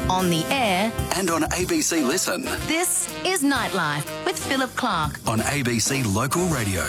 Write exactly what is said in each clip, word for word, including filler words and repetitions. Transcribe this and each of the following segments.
on the air and on A B C Listen. This is Nightlife with Philip Clark on A B C Local Radio.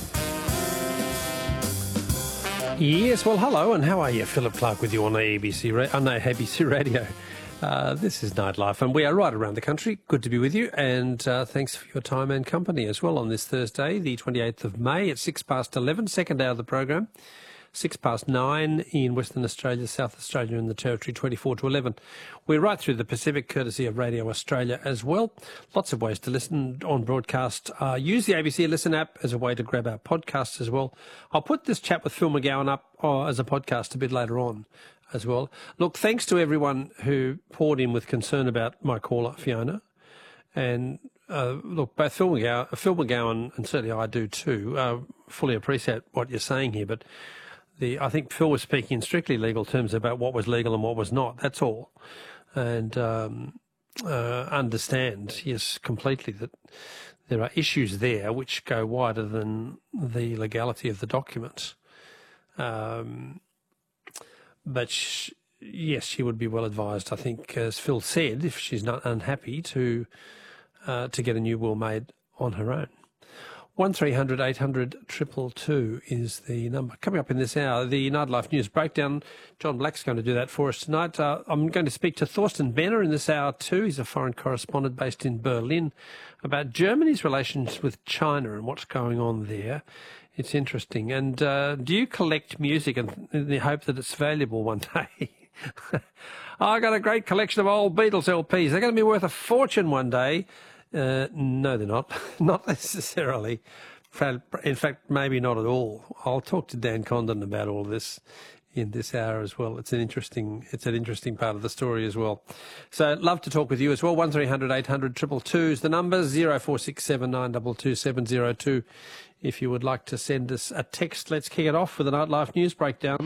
Yes, well, hello, and how are you? Philip Clark with you on A B C, Ra- oh, no, A B C Radio. Uh, this is Nightlife, and we are right around the country. Good to be with you, and uh, thanks for your time and company as well on this Thursday, the twenty-eighth of May at six past eleven, second hour of the program. Six past nine in Western Australia, South Australia and the Territory, twenty-four to eleven. We're right through the Pacific, courtesy of Radio Australia as well. Lots of ways to listen on broadcast. Uh, use the A B C Listen app as a way to grab our podcasts as well. I'll put this chat with Phil McGowan up uh, as a podcast a bit later on as well. Look, thanks to everyone who poured in with concern about my caller, Fiona. And uh, look, both Phil McGowan, Phil McGowan and certainly I do too, uh, fully appreciate what you're saying here, but The, I think Phil was speaking in strictly legal terms about what was legal and what was not. That's all. And um, uh, understand, yes, completely that there are issues there which go wider than the legality of the document. Um, but sh- yes, she would be well advised, I think, as Phil said, if she's not unhappy, to uh, to get a new will made on her own. one three hundred eight hundred two two two is the number. Coming up in this hour, the Nightlife News Breakdown. John Black's going to do that for us tonight. Uh, I'm going to speak to Thorsten Benner in this hour too. He's a foreign correspondent based in Berlin, about Germany's relations with China and what's going on there. It's interesting. And uh, do you collect music in, in the hope that it's valuable one day? I got a great collection of old Beatles L Ps. They're going to be worth a fortune one day. Uh, no, they're not. Not necessarily. In fact, maybe not at all. I'll talk to Dan Condon about all this in this hour as well. It's an interesting, it's an interesting part of the story as well. So, love to talk with you as well. One three hundred eight hundred two two two is the number. Zero four six seven nine two two seven zero two. If you would like to send us a text, let's kick it off with the Nightlife News Breakdown.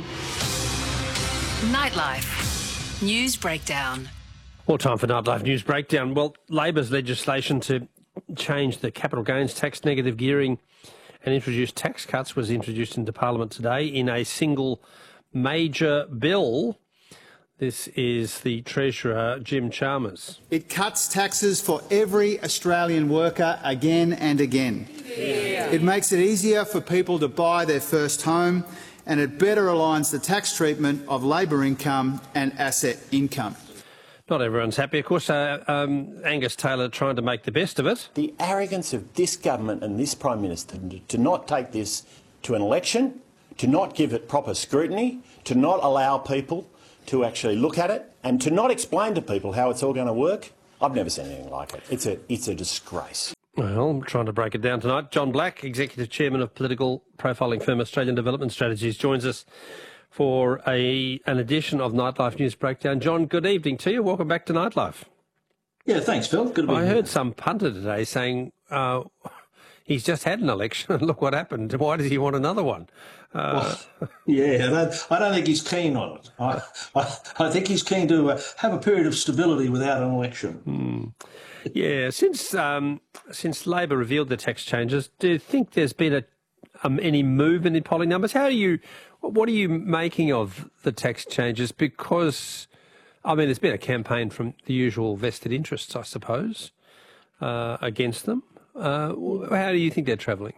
Nightlife News Breakdown. Well, time for Nightlife News Breakdown. Well, Labor's legislation to change the capital gains tax, negative gearing and introduce tax cuts was introduced into Parliament today in a single major bill. This is the Treasurer, Jim Chalmers. It cuts taxes for every Australian worker again and again. Yeah. It makes it easier for people to buy their first home, and it better aligns the tax treatment of labour income and asset income. Not everyone's happy. Of course, uh, um, Angus Taylor trying to make the best of it. The arrogance of this government and this Prime Minister to not take this to an election, to not give it proper scrutiny, to not allow people to actually look at it, and to not explain to people how it's all going to work. I've never seen anything like it. It's a, it's a disgrace. Well, I'm trying to break it down tonight. John Black, Executive Chairman of political profiling firm Australian Development Strategies, joins us for a an edition of Nightlife News Breakdown. John, good evening to you. Welcome back to Nightlife. Yeah, thanks, Phil. Good to be I here. heard some punter today saying uh, he's just had an election and look what happened. Why does he want another one? Uh, well, yeah, I don't, I don't think he's keen on it. I, I, I think he's keen to uh, have a period of stability without an election. Hmm. Yeah, since um, since Labor revealed the tax changes, do you think there's been a um, any movement in polling numbers? How are you? What are you making of the tax changes? Because, I mean, there's been a campaign from the usual vested interests, I suppose, uh, against them. Uh, how do you think they're travelling?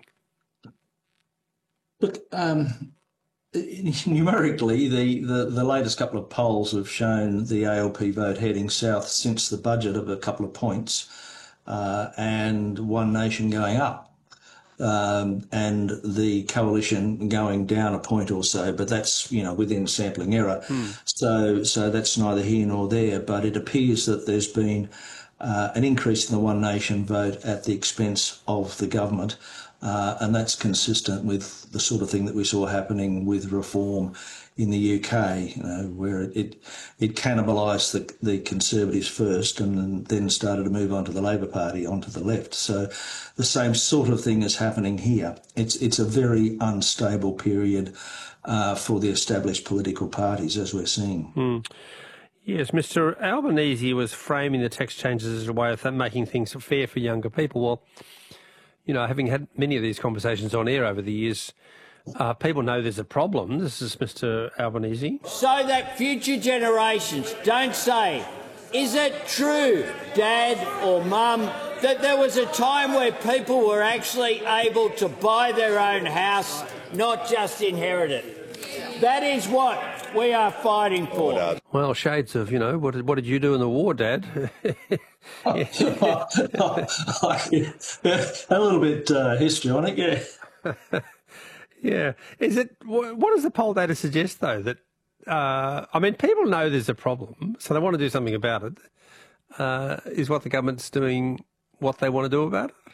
Look, um, numerically, the, the, the latest couple of polls have shown the A L P vote heading south since the budget of a couple of points, uh, and One Nation going up. Um, and the coalition going down a point or so, but that's, you know, within sampling error. Hmm. So, so that's neither here nor there. But it appears that there's been uh, an increase in the One Nation vote at the expense of the government, uh, and that's consistent with the sort of thing that we saw happening with reform in the U K, you know, where it it, it cannibalised the, the Conservatives first and then started to move on to the Labor Party, onto the left. So the same sort of thing is happening here. It's it's a very unstable period uh, for the established political parties, as we're seeing. Mm. Yes, Mister Albanese was framing the tax changes as a way of making things fair for younger people. Well, you know, having had many of these conversations on air over the years, Uh, people know there's a problem. This is Mister Albanese. So that future generations don't say, is it true, Dad or Mum, that there was a time where people were actually able to buy their own house, not just inherit it? That is what we are fighting for. Well, shades of, you know, what did, what did you do in the war, Dad? A little bit uh, histrionic, yeah. Yeah. Is it? What does the poll data suggest, though? That uh, I mean, people know there's a problem, so they want to do something about it. Uh, is what the government's doing what they want to do about it?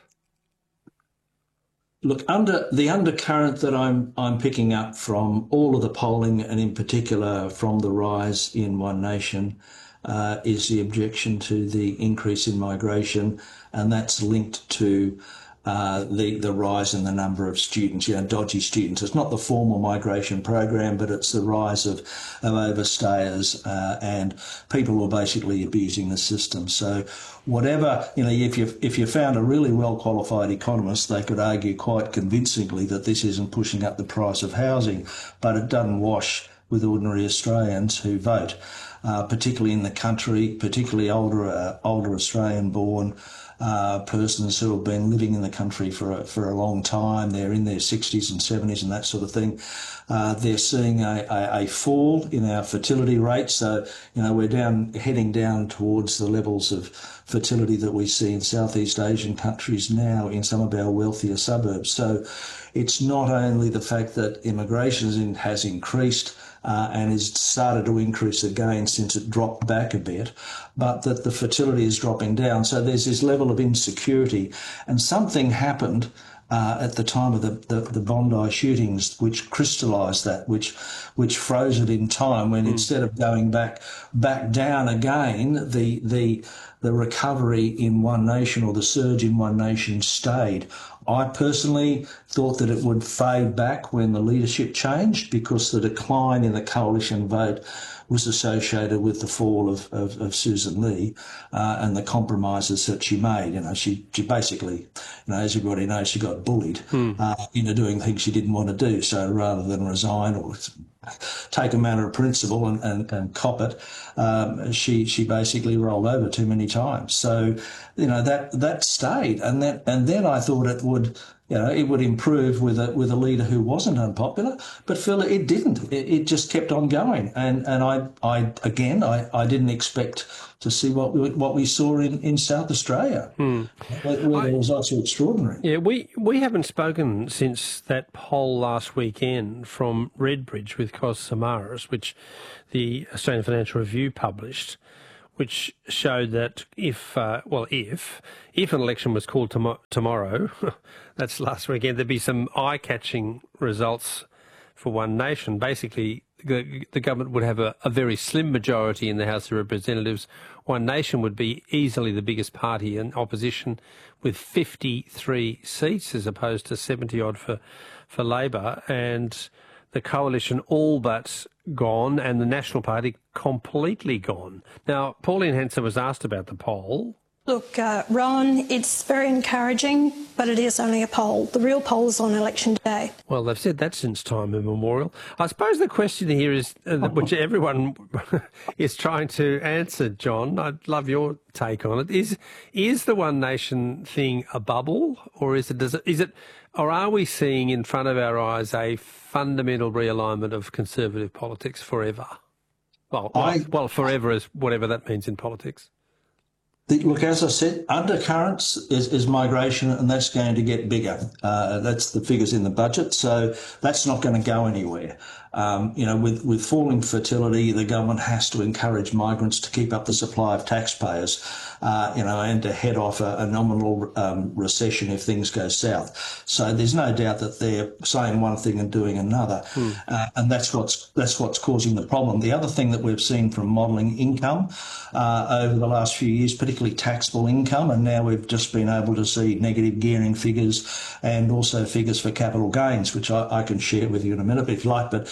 Look, under the undercurrent that I'm I'm picking up from all of the polling, and in particular from the rise in One Nation, uh, is the objection to the increase in migration, and that's linked to uh, the the rise in the number of students, you know, dodgy students. It's not the formal migration program, but it's the rise of, of overstayers uh, and people who are basically abusing the system. So whatever, you know, if you if you found a really well qualified economist, they could argue quite convincingly that this isn't pushing up the price of housing, but it doesn't wash with ordinary Australians who vote, uh, particularly in the country, particularly older uh, older Australian-born uh, persons who have been living in the country for a, for a long time. They're in their sixties and seventies and that sort of thing. Uh, they're seeing a, a, a fall in our fertility rates. So, you know, we're down heading down towards the levels of fertility that we see in Southeast Asian countries now in some of our wealthier suburbs. So it's not only the fact that immigration has increased uh, and has started to increase again since it dropped back a bit, but that the fertility is dropping down. So there's this level of insecurity, and something happened Uh, at the time of the, the, the Bondi shootings, which crystallised that, which which froze it in time, when mm. instead of going back back down again, the the the recovery in One Nation, or the surge in One Nation, stayed. I personally thought that it would fade back when the leadership changed, because the decline in the coalition vote was associated with the fall of, of, of Susan Lee uh, and the compromises that she made. You know, she, she basically, you know, as everybody knows, she got bullied hmm. uh, into doing things she didn't want to do. So rather than resign or take a matter of principle and, and, and cop it, um, she she basically rolled over too many times. So, you know, that that stayed, and that and then I thought it would. You know, it would improve with a with a leader who wasn't unpopular, but Phil, it didn't. It, it just kept on going, and and I I again I, I didn't expect to see what we what we saw in, in South Australia, hmm. where, where the results were extraordinary. Yeah, we we haven't spoken since that poll last weekend from Redbridge with Cos Samaras, which the Australian Financial Review published, which showed that if, uh, well, if, if an election was called tom- tomorrow, that's last weekend, there'd be some eye-catching results for One Nation. Basically, the, the government would have a, a very slim majority in the House of Representatives. One Nation would be easily the biggest party in opposition, with fifty-three seats as opposed to seventy-odd for, for Labor, and the coalition all but gone, and the National Party completely gone. Now, Pauline Hanson was asked about the poll. Look, uh, Ron, it's very encouraging, but it is only a poll. The real poll is on election day. Well, they've said that since time immemorial. I suppose the question here is, uh, which everyone is trying to answer, John, I'd love your take on it, is is the One Nation thing a bubble, or is it, does it, is it, or are we seeing in front of our eyes a fundamental realignment of conservative politics forever? Well, well, I, well forever is whatever that means in politics. Look, as I said, undercurrents is, is migration, and that's going to get bigger. Uh, that's the figures in the budget, so that's not going to go anywhere. Um, you know, with, with falling fertility, the government has to encourage migrants to keep up the supply of taxpayers, uh, you know, and to head off a, a nominal um, recession if things go south. So there's no doubt that they're saying one thing and doing another, hmm. uh, and that's what's that's what's causing the problem. The other thing that we've seen from modelling income uh, over the last few years, particularly taxable income, and now we've just been able to see negative gearing figures and also figures for capital gains, which I, I can share with you in a minute if you like, but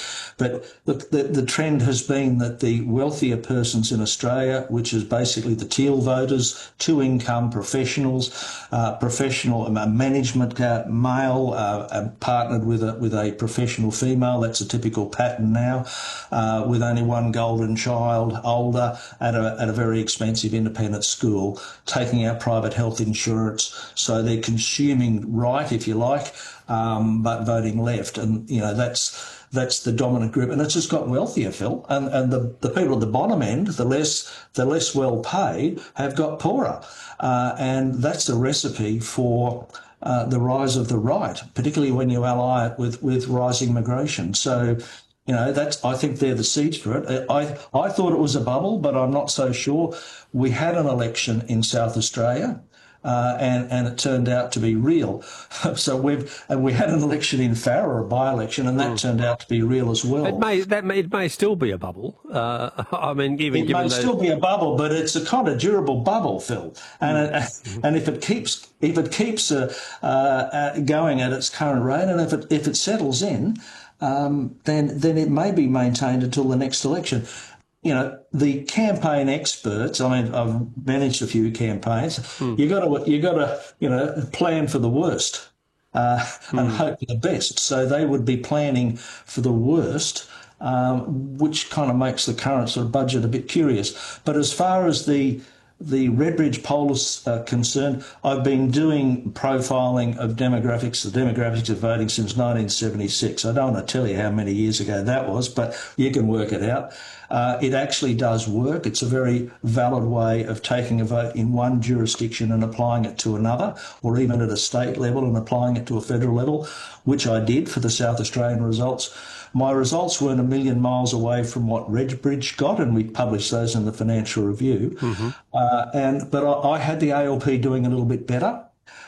But look, the, the trend has been that the wealthier persons in Australia, which is basically the teal voters, two-income professionals, uh, professional uh, management uh, male uh, uh, partnered with a, with a professional female, that's a typical pattern now, uh, with only one golden child, older, at a, at a very expensive independent school, taking out private health insurance. So they're consuming right, if you like, um, but voting left. And, you know, that's that's the dominant group. And it's just got wealthier, Phil. And, and the, the people at the bottom end, the less the less well paid, have got poorer. Uh, and that's a recipe for uh, the rise of the right, particularly when you ally it with, with rising migration. So, you know, that's, I think they're the seeds for it. I, I thought it was a bubble, but I'm not so sure. We had an election in South Australia. Uh, and, and it turned out to be real. So we've and we had an election in Farrer, a by-election, and that mm. turned out to be real as well. It may that may, it may still be a bubble. Uh, I mean, even it given may those... still be a bubble, but it's a kind of durable bubble, Phil. And mm. it, mm-hmm. and if it keeps if it keeps uh, uh, going at its current rate, and if it if it settles in, um, then then it may be maintained until the next election. You know, the campaign experts, I mean, I've managed a few campaigns. Mm. You got to, you got to, you know, plan for the worst uh, mm. and hope for the best. So they would be planning for the worst, um, which kind of makes the current sort of budget a bit curious. But as far as the the Redbridge poll is uh, concerned, I've been doing profiling of demographics, the demographics of voting since nineteen seventy-six. I don't want to tell you how many years ago that was, but you can work it out. Uh, it actually does work. It's a very valid way of taking a vote in one jurisdiction and applying it to another, or even at a state level and applying it to a federal level, which I did for the South Australian results. My results weren't a million miles away from what Redbridge got, and we published those in the Financial Review. Mm-hmm. Uh, and but I, I had the A L P doing a little bit better,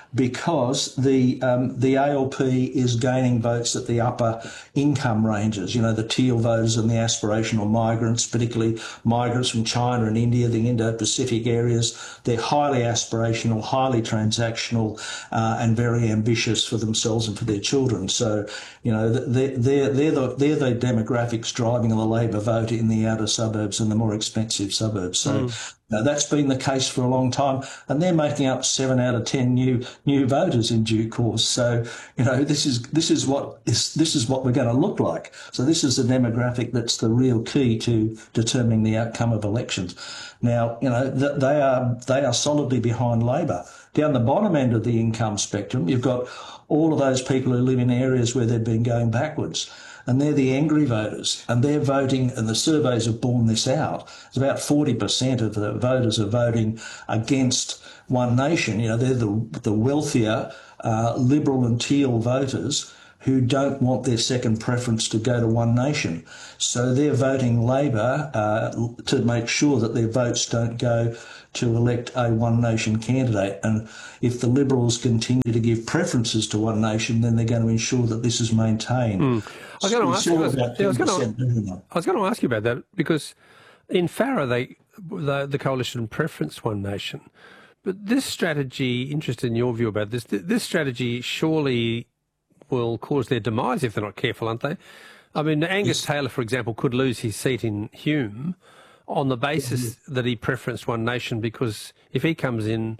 because the um, the A L P is gaining votes at the upper income ranges, you know, the teal voters and the aspirational migrants, particularly migrants from China and India, the Indo-Pacific areas. They're highly aspirational, highly transactional, uh, and very ambitious for themselves and for their children. So, you know, they're, they're, they're, the, they're the demographics driving the Labor vote in the outer suburbs and the more expensive suburbs. So, mm. Now, that's been the case for a long time, and they're making up seven out of ten new new voters in due course. So, you know, this is this is what is this is what we're going to look like. So, this is the demographic that's the real key to determining the outcome of elections. Now, you know, th- they are they are solidly behind Labor. Down the bottom end of the income spectrum, you've got all of those people who live in areas where they've been going backwards. And they're the angry voters, and they're voting, and the surveys have borne this out. It's about forty percent of the voters are voting against One Nation. You know, they're the, the wealthier, uh, Liberal and Teal voters who don't want their second preference to go to One Nation. So they're voting Labor uh, to make sure that their votes don't go to elect a One Nation candidate. And if the Liberals continue to give preferences to One Nation, then they're going to ensure that this is maintained. Mm. I was going to ask you about, yeah, I was going to, I was going to ask you about that, because in Farrer, they, the, the coalition preferenced One Nation. But this strategy, interested in your view about this, this strategy surely will cause their demise if they're not careful, aren't they? I mean, Angus yes. Taylor, for example, could lose his seat in Hume on the basis mm-hmm. that he preferenced One Nation, because if he comes in,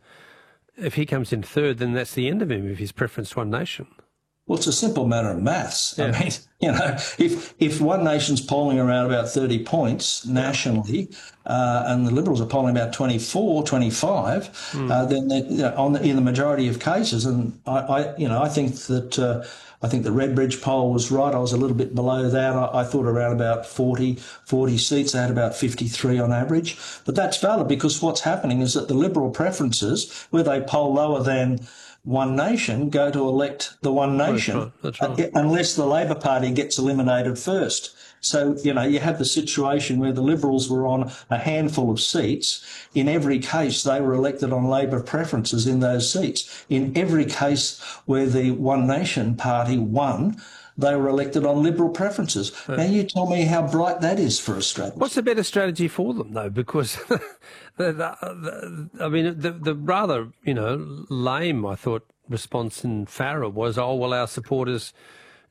if he comes in third, then that's the end of him if he's preferenced One Nation. Well, it's a simple matter of maths. Yeah. I mean, you know, if if One Nation's polling around about thirty points nationally, uh, and the Liberals are polling about twenty-four, twenty-five, mm. uh, then you know, on the, in the majority of cases, and I, I you know, I think that uh, I think the Redbridge poll was right. I was a little bit below that. I, I thought around about forty, forty seats. They had about fifty-three on average, but that's valid because what's happening is that the Liberal preferences, where they poll lower than One Nation, go to elect the One Nation, That's right. That's right. unless the Labor Party gets eliminated first. So, you know, you have the situation where the Liberals were on a handful of seats. In every case, they were elected on Labor preferences in those seats. In every case where the One Nation Party won, they were elected on Liberal preferences. Right. Now, you tell me how bright that is for Australia. What's a better strategy for them, though? Because, the, the, the, I mean, the, the rather, you know, lame, I thought, response in Farrer was, oh, well, our supporters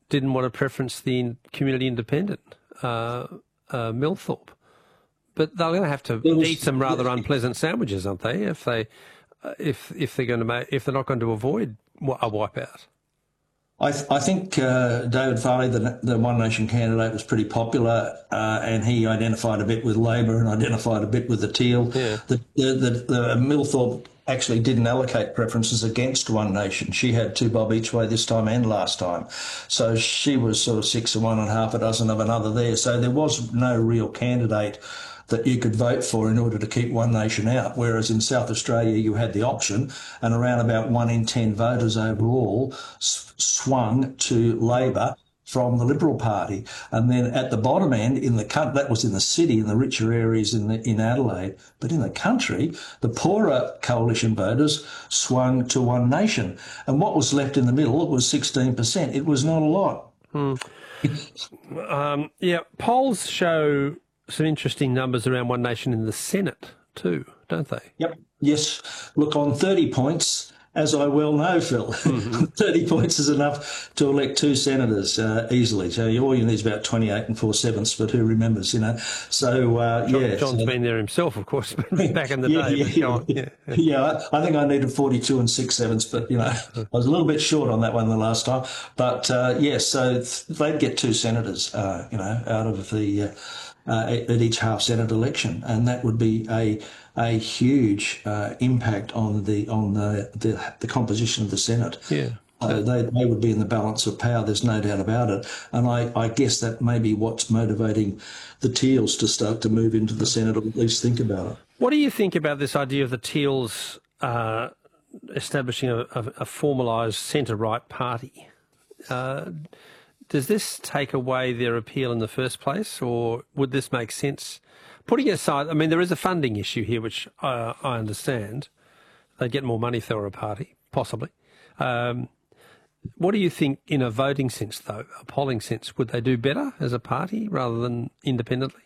didn't want to preference the in- community independent, uh, uh, Millthorpe. But they're going to have to was, eat some rather unpleasant sandwiches, aren't they? If they, uh, if if they're going to make, if they're not going to avoid a wipeout. I, th- I think uh, David Farley, the, the One Nation candidate, was pretty popular, uh, and he identified a bit with Labor and identified a bit with the Teal. Yeah. The, the, the, the Millthorpe actually didn't allocate preferences against One Nation. She had two bob each way this time and last time. So she was sort of six of one and half a dozen of another there. So there was no real candidate that you could vote for in order to keep One Nation out, whereas in South Australia you had the option, and around about one in ten voters overall s- swung to Labor from the Liberal Party. And then at the bottom end, in the country, that was in the city, in the richer areas in, the, in Adelaide, but in the country, the poorer coalition voters swung to One Nation. And what was left in the middle was sixteen percent. It was not a lot. Hmm. um, yeah, polls show some interesting numbers around One Nation in the Senate too, don't they? Yep. Yes. Look, on thirty points, as I well know, Phil, mm-hmm. thirty points is enough to elect two senators uh, easily. So all you need is about twenty-eight and four sevenths, but who remembers, you know? So, uh, John, yeah. John's so, been there himself, of course, back in the yeah, day. Yeah, but yeah, on, yeah. yeah. yeah I, I think I needed forty-two and six sevenths, but, you know, I was a little bit short on that one the last time. But, uh, yes, yeah, so th- they'd get two senators, uh, you know, out of the... Uh, Uh, at each half Senate election, and that would be a a huge uh, impact on the on the, the the composition of the Senate. Yeah, uh, they they would be in the balance of power. There's no doubt about it, and I, I guess that may be what's motivating the Teals to start to move into the Senate, or at least think about it. What do you think about this idea of the Teals uh, establishing a, a, a formalised centre-right party? Uh, Does this take away their appeal in the first place, or would this make sense? Putting aside, I mean, there is a funding issue here, which uh, I understand. They'd get more money if they were a party, possibly. Um, what do you think in a voting sense, though, a polling sense? Would they do better as a party rather than independently?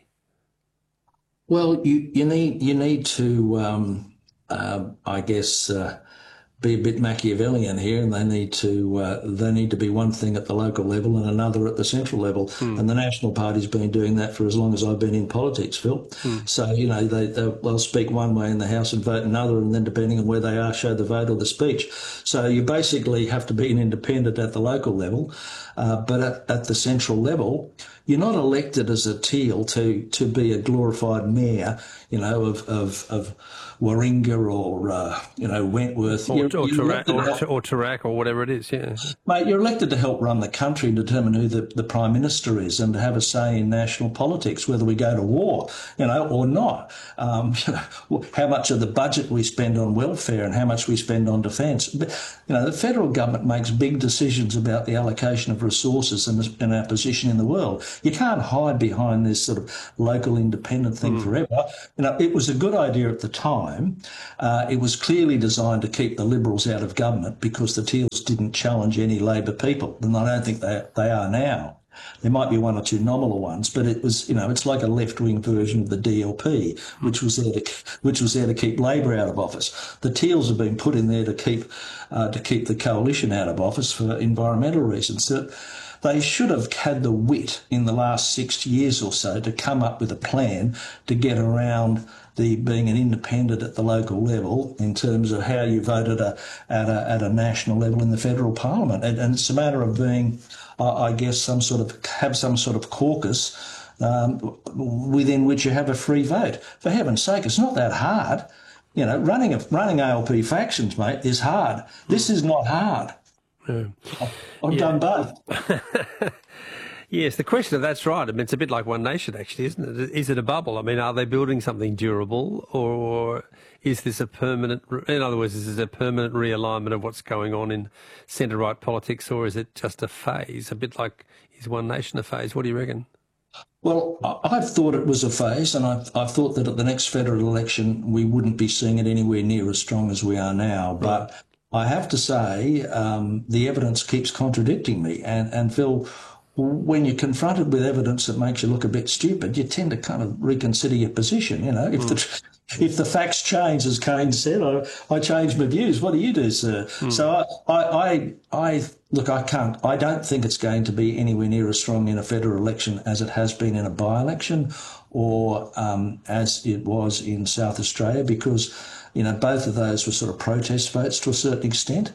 Well, you, you need you need to, um, uh, I guess, uh, be a bit Machiavellian here, and they need to uh, they need to be one thing at the local level and another at the central level. Mm. And the National Party's been doing that for as long as I've been in politics, Phil. Mm. So, you know, they, they'll speak one way in the House and vote another, and then depending on where they are, show the vote or the speech. So you basically have to be an independent at the local level, uh, but at, at the central level, you're not elected as a Teal to, to be a glorified mayor, you know, of, of, of Warringah or, uh, you know, Wentworth. Or, you're, or, you're Tarak, or, or Tarak or whatever it is, yeah. Mate, you're elected to help run the country and determine who the, the Prime Minister is, and to have a say in national politics, whether we go to war, you know, or not. Um, you know, how much of the budget we spend on welfare and how much we spend on defence. You know, the federal government makes big decisions about the allocation of resources and, and our position in the world. You can't hide behind this sort of local independent thing mm. forever. You know, it was a good idea at the time. Uh, it was clearly designed to keep the Liberals out of government because the Teals didn't challenge any Labor people, and I don't think they they are now. There might be one or two nominal ones, but it was, you know, it's like a left-wing version of the D L P, which was there to which was there to keep Labor out of office. The Teals have been put in there to keep uh, to keep the coalition out of office for environmental reasons. So they should have had the wit in the last six years or so to come up with a plan to get around the being an independent at the local level in terms of how you voted a, at a at a national level in the federal parliament. And, and it's a matter of being, uh, I guess, some sort of have some sort of caucus um, within which you have a free vote. For heaven's sake, it's not that hard. You know, running a, running A L P factions, mate, is hard. This is not hard. Yeah. I've yeah. done both. Yes, the question of that's right. I mean, it's a bit like One Nation, actually, isn't it? Is it a bubble? I mean, are they building something durable, or is this a permanent? In other words, is this a permanent realignment of what's going on in centre-right politics, or is it just a phase? A bit like, is One Nation a phase? What do you reckon? Well, I've thought it was a phase, and I've, I've thought that at the next federal election we wouldn't be seeing it anywhere near as strong as we are now. But I have to say, um, the evidence keeps contradicting me, and and Phil, when you're confronted with evidence that makes you look a bit stupid, you tend to kind of reconsider your position. You know, if mm. the if the facts change, as Kane said, I, I change my views. What do you do, sir? Mm. So I, I, I, I, look, I can't, I don't think it's going to be anywhere near as strong in a federal election as it has been in a by-election or um, as it was in South Australia, because, you know, both of those were sort of protest votes to a certain extent.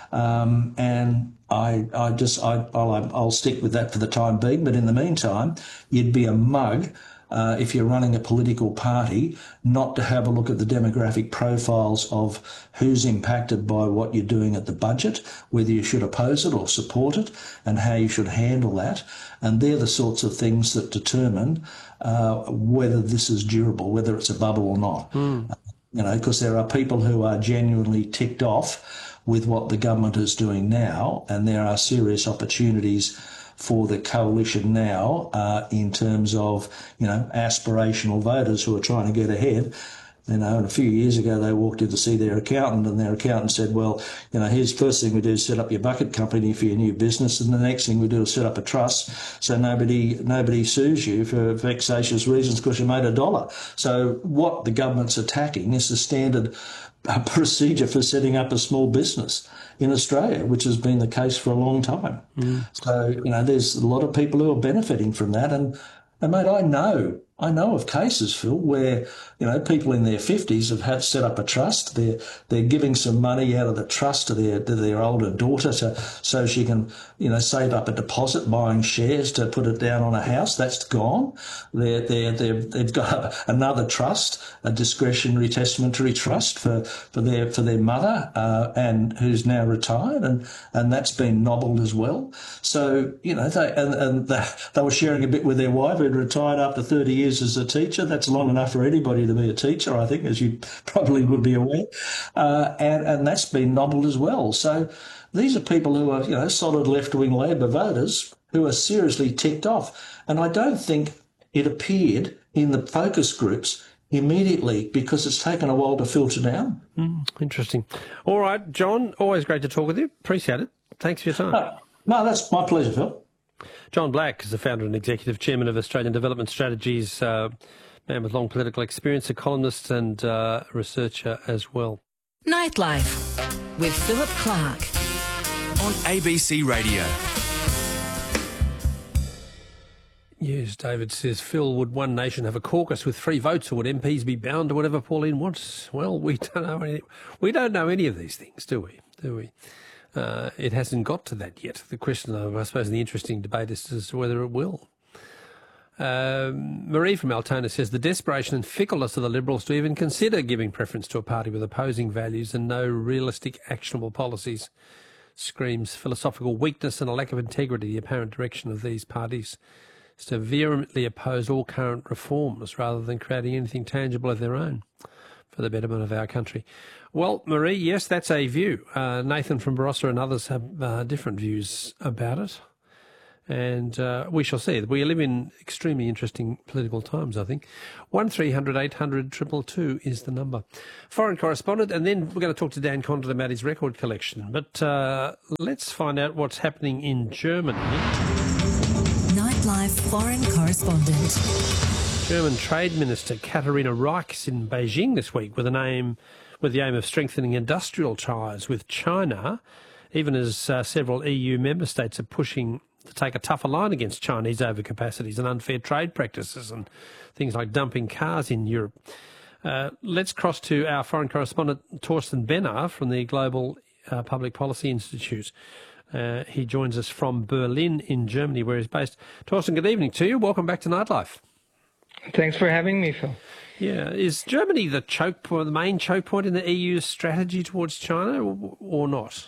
Um, and I, I just, I, I'll, I'll stick with that for the time being. But in the meantime, you'd be a mug uh, if you're running a political party not to have a look at the demographic profiles of who's impacted by what you're doing at the budget, whether you should oppose it or support it, and how you should handle that. And they're the sorts of things that determine uh, whether this is durable, whether it's a bubble or not. Mm. Uh, you know, because there are people who are genuinely ticked off with what the government is doing now, and there are serious opportunities for the coalition now uh, in terms of, you know, aspirational voters who are trying to get ahead. You know, and a few years ago they walked in to see their accountant, and their accountant said, well, you know, here's the first thing we do is set up your bucket company for your new business, and the next thing we do is set up a trust so nobody nobody sues you for vexatious reasons because you made a dollar. So what the government's attacking is the standard procedure for setting up a small business in Australia, which has been the case for a long time. Mm. So, you know, there's a lot of people who are benefiting from that. And, and mate, I know, I know of cases, Phil, where, you know, people in their fifties have had set up a trust. They're, they're giving some money out of the trust to their, to their older daughter to, so she can, you know, save up a deposit buying shares to put it down on a house. That's gone. They're, they're, they're, they've got another trust, a discretionary testamentary trust for, for their, for their mother, uh, and who's now retired, and, and that's been nobbled as well. So, you know, they, and, and they, they were sharing a bit with their wife who'd retired after thirty years as a teacher. That's long enough for anybody to be a teacher, I think, as you probably would be aware. Uh, and, and that's been nobbled as well. So these are people who are, you know, solid left-wing Labor voters who are seriously ticked off. And I don't think it appeared in the focus groups immediately because it's taken a while to filter down. Mm, interesting. All right, John, always great to talk with you. Appreciate it. Thanks for your time. No, no that's my pleasure, Phil. John Black is the founder and executive chairman of Australian Development Strategies, uh, man with long political experience, a columnist and uh, researcher as well. Nightlife with Philip Clark on A B C Radio. Yes, David says, Phil, would One Nation have a caucus with three votes, or would M Ps be bound to whatever Pauline wants? Well, we don't know any, we don't know any of these things, do we? Do we? Uh, it hasn't got to that yet. The question, I suppose, the interesting debate is as to whether it will. Um, Marie from Altona says, the desperation and fickleness of the Liberals to even consider giving preference to a party with opposing values and no realistic, actionable policies screams philosophical weakness and a lack of integrity. The apparent direction of these parties is to vehemently oppose all current reforms rather than creating anything tangible of their own for the betterment of our country. Well, Marie, yes, that's a view. Uh, Nathan from Barossa and others have uh, different views about it. And uh, we shall see. We live in extremely interesting political times, I think. one three hundred eight hundred two two two is the number. Foreign correspondent, and then we're going to talk to Dan Condon about his record collection. But uh, let's find out what's happening in Germany. Nightlife foreign correspondent. German Trade Minister Katharina Reichs in Beijing this week with an aim, with the aim of strengthening industrial ties with China, even as uh, several E U member states are pushing to take a tougher line against Chinese overcapacities and unfair trade practices and things like dumping cars in Europe. Uh, let's cross to our foreign correspondent, Torsten Benner from the Global uh, Public Policy Institute. Uh, he joins us from Berlin in Germany, where he's based. Torsten, good evening to you. Welcome back to Nightlife. Thanks for having me, Phil. Yeah, is Germany the choke point, the main choke point in the E U's strategy towards China, or, or not?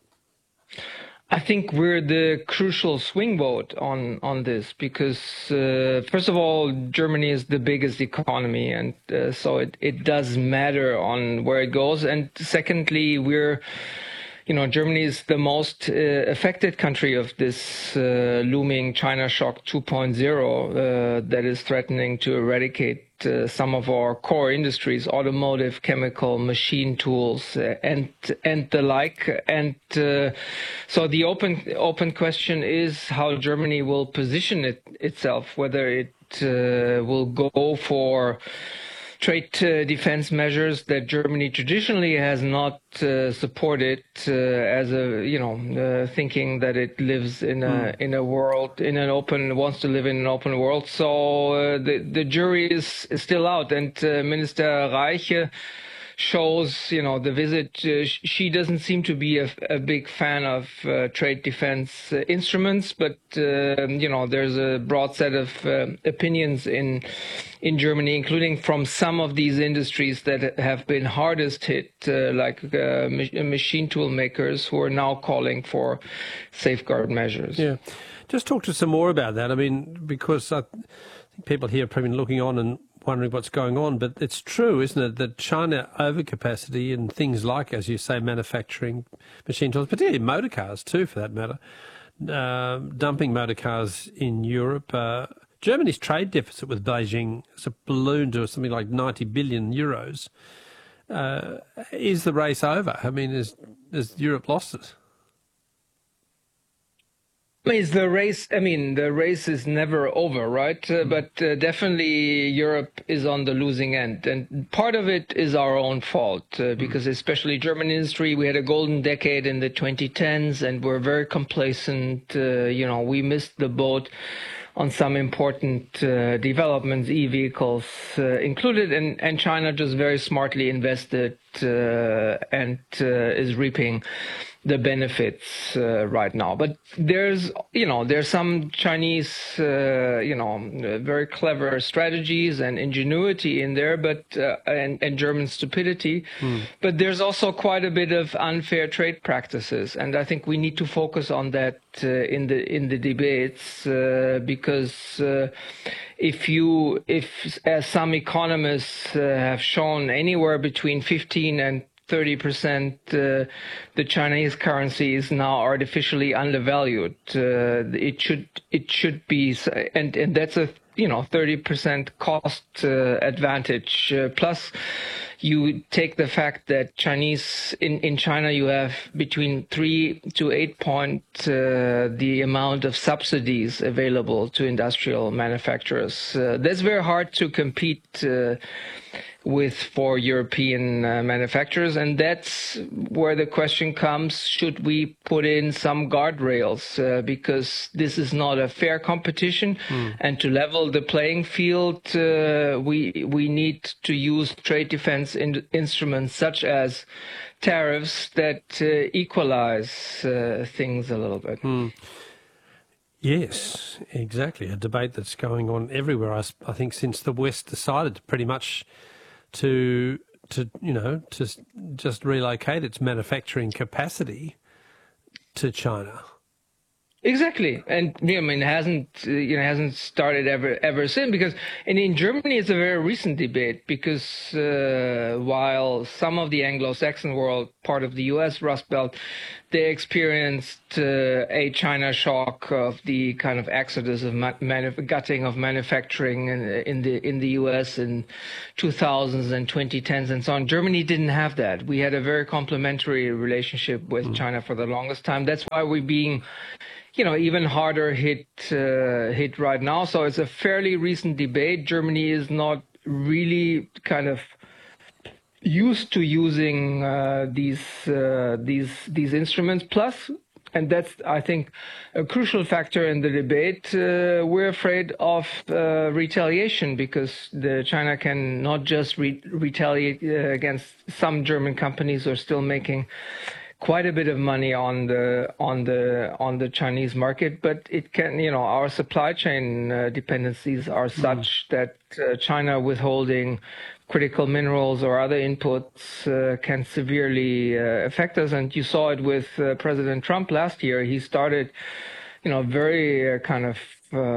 I think we're the crucial swing vote on on this because, uh, first of all, Germany is the biggest economy, and uh, so it, it does matter on where it goes. And secondly, we're You know, Germany is the most uh, affected country of this uh, looming China shock two point oh uh, that is threatening to eradicate uh, some of our core industries, automotive, chemical, machine tools, uh, and and the like. And uh, so the open open question is how Germany will position it itself, whether it uh, will go for trade uh, defense measures that Germany traditionally has not uh, supported uh, as a, you know, uh, thinking that it lives in a mm. in a world, in an open, wants to live in an open world. So uh, the, the jury is, is still out. And uh, Minister Reiche shows, you know, the visit, uh, she doesn't seem to be a, a big fan of uh, trade defense uh, instruments, but, uh, you know, there's a broad set of uh, opinions in in Germany, including from some of these industries that have been hardest hit, uh, like uh, machine tool makers, who are now calling for safeguard measures. Yeah. Just talk to us some more about that. I mean, because I think people here have probably been looking on and wondering what's going on, but it's true, isn't it, that China overcapacity in things like, as you say, manufacturing machine tools, particularly motor cars too, for that matter, uh, dumping motor cars in Europe. Uh, Germany's trade deficit with Beijing has ballooned to something like ninety billion euros. Uh, is the race over? I mean, is, has Europe lost it? Is the race, I mean, the race is never over, right? Uh, but uh, definitely Europe is on the losing end. And part of it is our own fault, uh, because especially German industry, we had a golden decade in the twenty tens and we're very complacent. Uh, you know, we missed the boat on some important uh, developments, e-vehicles uh, included, and, and China just very smartly invested uh, and uh, is reaping the benefits uh, right now. But there's, you know, there's some Chinese, uh, you know, very clever strategies and ingenuity in there, but uh, and, and German stupidity. Mm. But there's also quite a bit of unfair trade practices, and I think we need to focus on that uh, in the in the debates uh, because uh, if you, if as some economists uh, have shown, anywhere between fifteen and thirty percent uh, the Chinese currency is now artificially undervalued. Uh, it should it should be, and and that's a you know thirty percent cost uh, advantage. Uh, plus, you take the fact that Chinese in in China you have between three to eight point uh, the amount of subsidies available to industrial manufacturers. Uh, that's very hard to compete Uh, with for European uh, manufacturers, and that's where the question comes: should we put in some guardrails uh, because this is not a fair competition, mm. and to level the playing field, uh, we we need to use trade defense in instruments such as tariffs that uh, equalize uh, things a little bit. Mm. Yes, exactly. A debate that's going on everywhere. I, I think since the West decided to pretty much to to you know to just relocate its manufacturing capacity to China. Exactly, and I mean, it hasn't uh, you know hasn't started ever ever since, because and in Germany it's a very recent debate, because uh, while some of the Anglo-Saxon world, part of the U S Rust Belt, they experienced uh, a China shock of the kind of exodus of ma- manuf- gutting of manufacturing in, in the in the U S in two thousands and twenty tens and so on. Germany didn't have that. We had a very complementary relationship with mm. China for the longest time. That's why we're being, you know, even harder hit uh, hit right now. So it's a fairly recent debate. Germany is not really kind of used to using uh, these uh, these these instruments. Plus, and that's, I think, a crucial factor in the debate, uh, we're afraid of uh, retaliation, because the China can not just re- retaliate uh, against some German companies who are still making quite a bit of money on the on the on the Chinese market, but it can, you know, our supply chain uh, dependencies are such mm. that uh, China withholding critical minerals or other inputs uh, can severely uh, affect us. And you saw it with uh, President Trump last year. He started, you know, very uh, kind of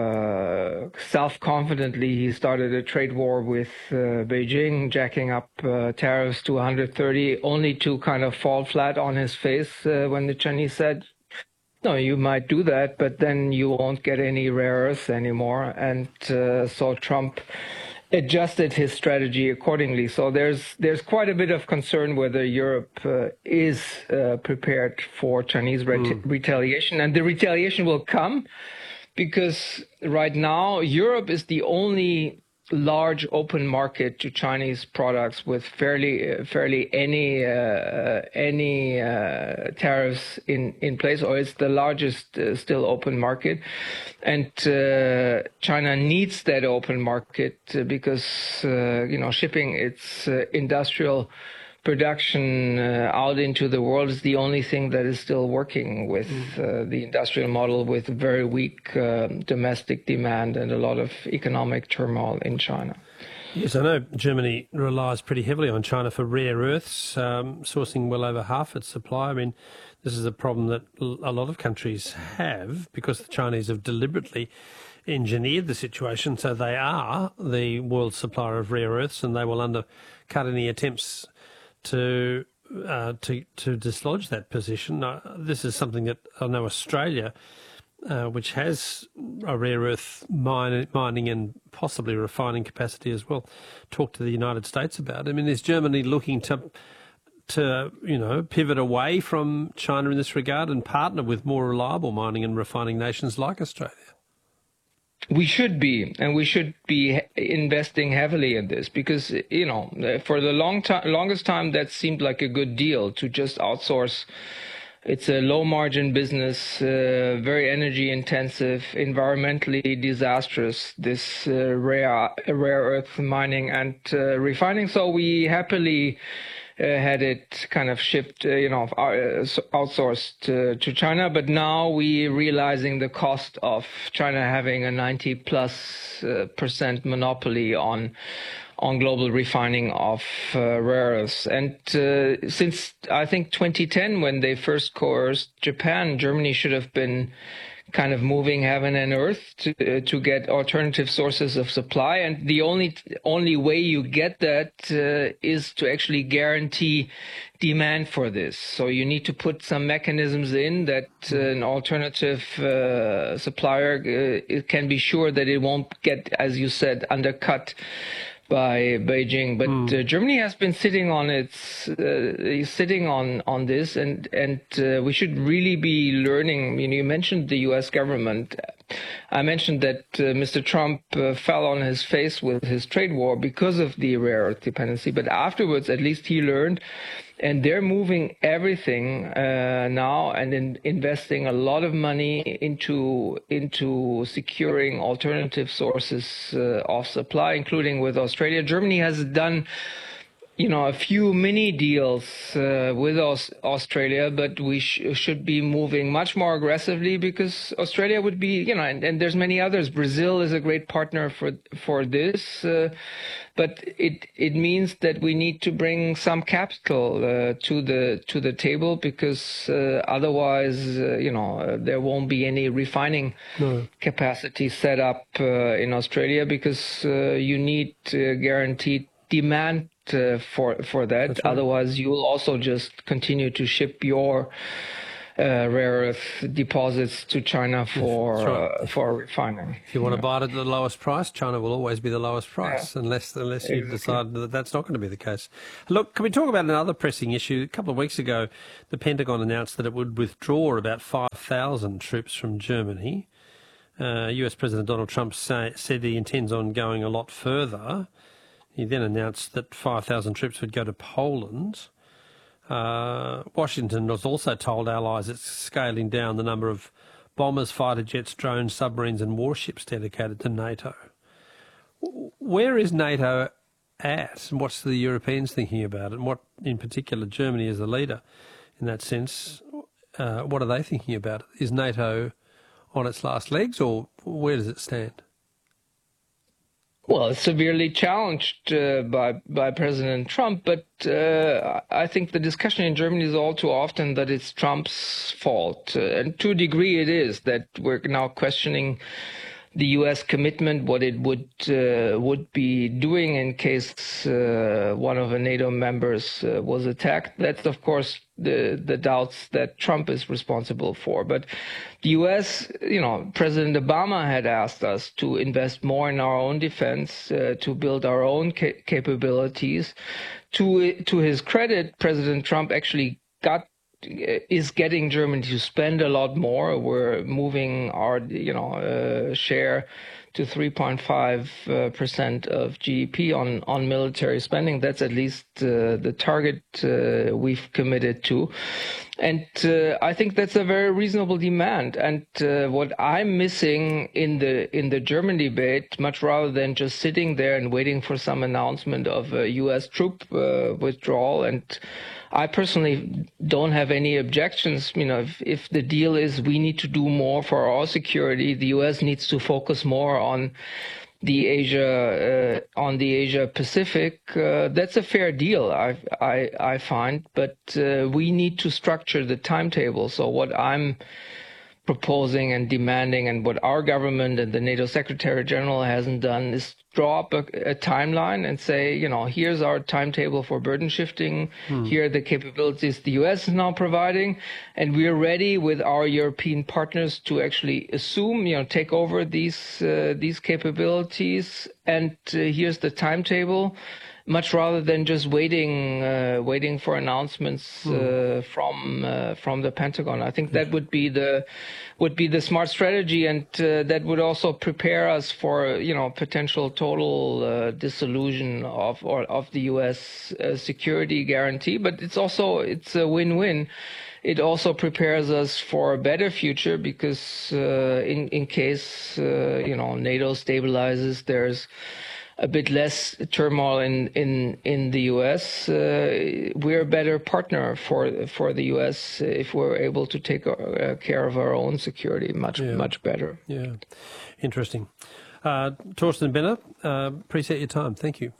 uh, self-confidently, he started a trade war with uh, Beijing, jacking up uh, tariffs to one hundred thirty, only to kind of fall flat on his face uh, when the Chinese said, no, you might do that, but then you won't get any rare earths anymore. And uh, so Trump adjusted his strategy accordingly. So there's there's quite a bit of concern whether Europe uh, is uh, prepared for Chinese ret- mm. retaliation. And the retaliation will come because right now Europe is the only large open market to Chinese products with fairly fairly any uh, any uh, tariffs in in place, or it's the largest uh, still open market, and uh, China needs that open market uh, because uh, you know shipping its uh, industrial production uh, out into the world is the only thing that is still working with uh, the industrial model, with very weak uh, domestic demand and a lot of economic turmoil in China. Yes, I know Germany relies pretty heavily on China for rare earths, um, sourcing well over half its supply. I mean, this is a problem that a lot of countries have because the Chinese have deliberately engineered the situation so they are the world's supplier of rare earths, and they will undercut any attempts to uh, to to dislodge that position. Uh, this is something that I know Australia, uh, which has a rare earth mine, mining and possibly refining capacity as well, talked to the United States about. I mean, is Germany looking to to you know pivot away from China in this regard and partner with more reliable mining and refining nations like Australia? We should be, and we should be investing heavily in this because, you know, for the long time, longest time, that seemed like a good deal to just outsource. It's a low margin business, uh, very energy intensive, environmentally disastrous, this uh, rare, rare earth mining and uh, refining. So we happily Uh, had it kind of shipped, uh, you know, uh, outsourced uh, to China. But now we realizing the cost of China having a ninety plus uh, percent monopoly on on global refining of uh, rare earths. And uh, since I think twenty ten, when they first coerced Japan, Germany should have been kind of moving heaven and earth to uh, to get alternative sources of supply, and the only only way you get that uh, is to actually guarantee demand for this. So you need to put some mechanisms in that uh, an alternative uh, supplier uh, it can be sure that it won't get, as you said, undercut by Beijing. But mm. uh, Germany has been sitting on its uh, sitting on on this, and and uh, we should really be learning. You know, you mentioned the U S government. I mentioned that uh, Mister Trump uh, fell on his face with his trade war because of the rare earth dependency, but afterwards at least he learned. And they're moving everything uh, now and in investing a lot of money into into securing alternative sources uh, of supply, including with Australia. Germany has done, you know, a few mini deals uh, with Aus- Australia, but we sh- should be moving much more aggressively because Australia would be, you know, and, and there's many others. Brazil is a great partner for for this. Uh, But it it means that we need to bring some capital uh, to the to the table because uh, otherwise, uh, you know, uh, there won't be any refining no. capacity set up uh, in Australia because uh, you need uh, guaranteed demand uh, for for that. Right. Otherwise, you will also just continue to ship your Uh, rare earth deposits to China for right. uh, for refining. If you want yeah. to buy it at the lowest price, China will always be the lowest price, yeah. unless unless you exactly. decide that that's not going to be the case. Look, can we talk about another pressing issue? A couple of weeks ago, the Pentagon announced that it would withdraw about five thousand troops from Germany. Uh, U S President Donald Trump say, said he intends on going a lot further. He then announced that five thousand troops would go to Poland. Uh, Washington has also told allies it's scaling down the number of bombers, fighter jets, drones, submarines and warships dedicated to NATO. Where is NATO at, and what's the Europeans thinking about it, and what in particular Germany as the leader in that sense, uh, what are they thinking about it? Is NATO on its last legs, or where does it stand? Well, it's severely challenged uh, by by President Trump, but uh, I think the discussion in Germany is all too often that it's Trump's fault, uh, and to a degree it is, that we're now questioning the U S commitment, what it would uh, would be doing in case uh, one of the NATO members uh, was attacked. That's of course the the doubts that Trump is responsible for. But the U S, you know, President Obama had asked us to invest more in our own defense, uh, to build our own ca- capabilities. To to his credit, President Trump actually got is getting Germany to spend a lot more. We're moving our, you know, uh, share to three point five percent of G D P on, on military spending. That's at least uh, the target uh, we've committed to. And uh, I think that's a very reasonable demand. And uh, what I'm missing in the in the German debate, much rather than just sitting there and waiting for some announcement of a U S troop uh, withdrawal, and I personally don't have any objections. You know, if, if the deal is we need to do more for our security, the U S needs to focus more on the Asia uh, on the Asia Pacific. Uh, that's a fair deal, I I, I find. But uh, we need to structure the timetable. So what I'm proposing and demanding, and what our government and the NATO Secretary General hasn't done, is draw up a, a timeline and say, you know, here's our timetable for burden shifting. Hmm. Here are the capabilities the U S is now providing, and we're ready with our European partners to actually assume, you know, take over these uh, these capabilities. And uh, here's the timetable. Much rather than just waiting, uh, waiting for announcements uh, from uh, from the Pentagon, I think that would be the would be the smart strategy, and uh, that would also prepare us for, you know, potential total uh, dissolution of or of the U S uh, security guarantee. But it's also it's a win-win. It also prepares us for a better future, because uh, in in case uh, you know, NATO stabilizes, there's a bit less turmoil in, in, in the U S, uh, we're a better partner for for the U S if we're able to take uh, care of our own security much, yeah. much better. Yeah, interesting. Uh, Thorsten Benner, uh, appreciate your time. Thank you.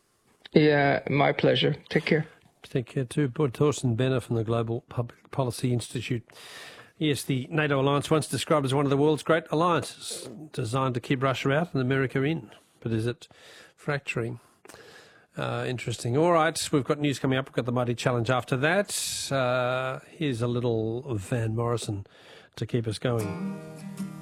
Yeah, my pleasure. Take care. Take care too. Thorsten Benner from the Global Public Policy Institute. Yes, the NATO alliance, once described as one of the world's great alliances, designed to keep Russia out and America in. But is it fracturing? Uh, interesting. All right, we've got news coming up. We've got the Mighty Challenge after that. Uh, here's a little Van Morrison to keep us going.